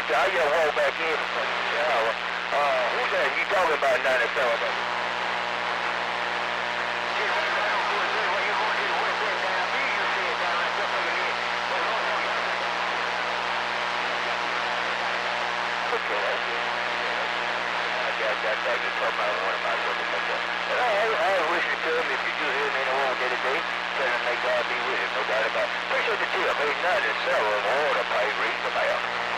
I gotta walk back in for the shower. Who's that? You talking about 97? I wish you to him if you do hear me in the world today. Tell him may God be with him, no doubt about it. Appreciate the tip. 897 order pay reads about.